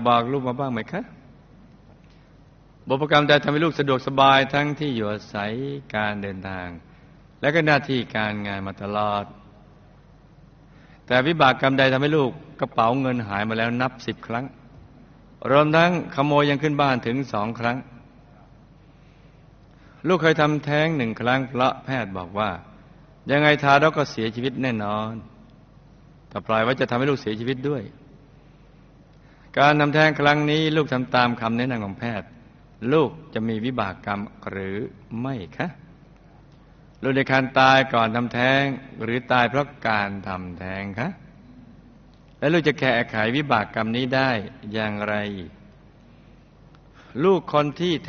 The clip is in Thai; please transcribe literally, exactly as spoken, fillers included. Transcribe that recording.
บอกลูกมาบ้างไหมคะบุพกรรมใดทำให้ลูกสะดวกสบายทั้งที่อยู่อาศัยการเดินทางและก็หน้าที่การงานมาตลอดแต่วิบากกรรมใดทำให้ลูกกระเป๋าเงินหายมาแล้วนับสิบครั้งรวมทั้งขโมยยังขึ้นบ้านถึงสองครั้งลูกเคยทำแท้งหนึ่งครั้งเพราะแพทย์บอกว่ายังไงทารกก็เสียชีวิตแน่นอนถ้าปล่อยไว้จะทำให้ลูกเสียชีวิตด้วยการทำแท้งครั้งนี้ลูกทำตามคำแนะนำของแพทย์ลูกจะมีวิบากกรรมหรือไม่คะลูกได้การตายก่อนทำแท้งหรือตายเพราะการทำแท้งคะและลูกจะแก้ไขวิบากกรรมนี้ได้อย่างไรลูกคนที่